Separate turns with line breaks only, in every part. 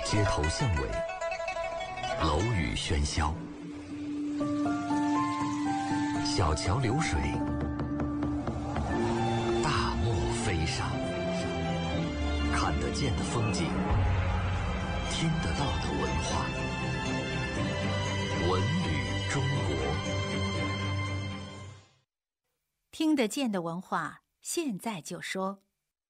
街头巷尾，楼宇喧嚣，小桥流水，大漠飞沙，看得见的风景，听得到的文化，文旅中国。
听得见的文化，现在就说。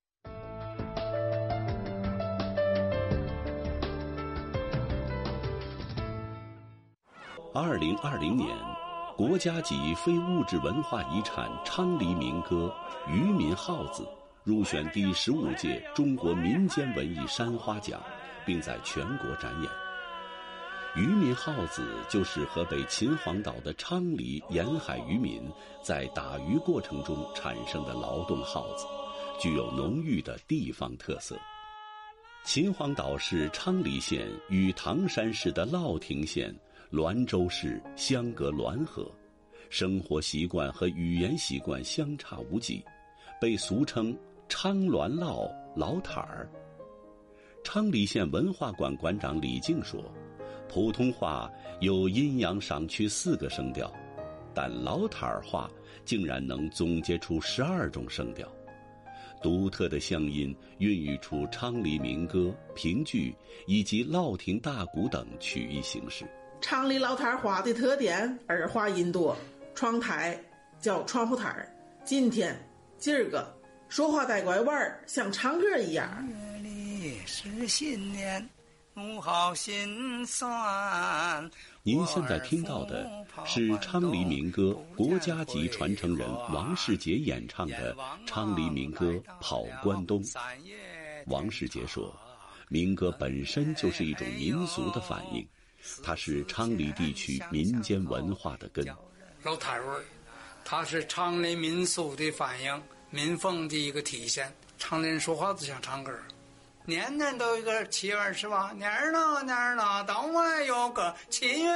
2020年，国家级非物质文化遗产昌黎民歌《渔民号子》入选第15届中国民间文艺山花奖，并在全国展演。渔民号子就是河北秦皇岛的昌黎沿海渔民在打鱼过程中产生的劳动号子，具有浓郁的地方特色。秦皇岛市昌黎县与唐山市的乐亭县、滦州市相隔滦河，生活习惯和语言习惯相差无几，被俗称昌滦唠老坦儿。昌黎县文化馆馆长李静说，普通话有阴阳上去4个声调，但老坦儿话竟然能总结出12种声调，独特的乡音孕育出昌黎民歌、评剧以及乐亭大鼓等曲艺形式。
昌黎老坛话的特点，儿化音多，窗台叫窗户台儿，今天今儿个说话带拐弯儿，像唱歌一样。
月里是新年，我好心酸。
您现在听到的是昌黎民歌国家级传承人王世杰演唱的昌黎民歌《跑关东》。王世杰说，民歌本身就是一种民俗的反应，它是昌黎地区民间文化的根。
老坛味儿，它是昌黎民俗的反应，民风的一个体现。昌黎人说话就像唱歌，年年都有一个7月28，年儿呢，当晚有个7月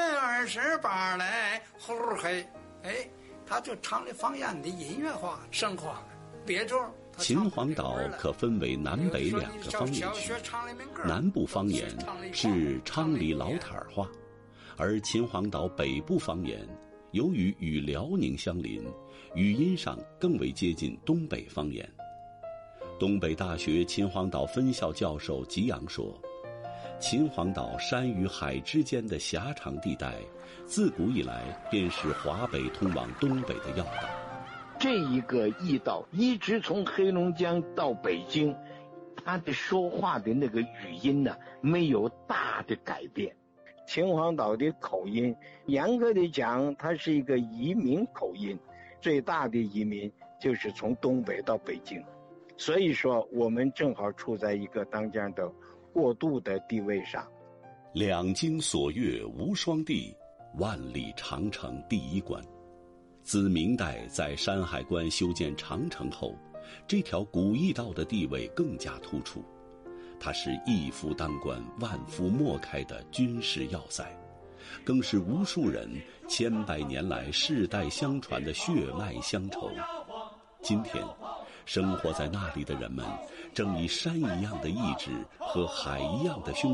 28嘞，呼嘿，哎，他就唱的方言的音乐化、生化、别种。
秦皇岛可分为南北2个方言区，南部方言是昌黎老坦儿话，而秦皇岛北部方言由于与辽宁相邻，语音上更为接近东北方言。东北大学秦皇岛分校教授吉阳说，秦皇岛山与海之间的狭长地带，自古以来便是华北通往东北的要道。
这一个驿道一直从黑龙江到北京，他的说话的那个语音呢，没有大的改变。秦皇岛的口音，严格的讲，它是一个移民口音，最大的移民就是从东北到北京，所以说我们正好处在一个当这样的过渡的地位上。
两京锁钥无双地，万里长城第一关。自明代在山海关修建长城后，这条古驿道的地位更加突出。它是一夫当关，万夫莫开的军事要塞，更是无数人千百年来世代相传的血脉乡愁。今天，生活在那里的人们，正以山一样的意志和海一样的胸